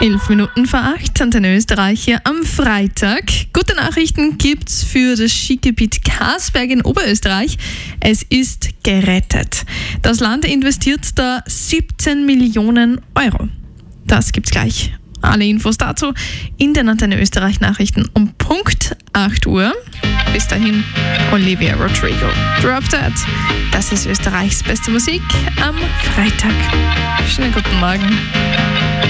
7:11 Antenne Österreich hier am Freitag. Gute Nachrichten gibt's für das Skigebiet Karsberg in Oberösterreich. Es ist gerettet. Das Land investiert da 17 Millionen Euro. Das gibt's gleich. Alle Infos dazu in den Antenne Österreich Nachrichten um Punkt 8 Uhr. Bis dahin, Olivia Rodrigo. Drop That. Das ist Österreichs beste Musik am Freitag. Schönen guten Morgen.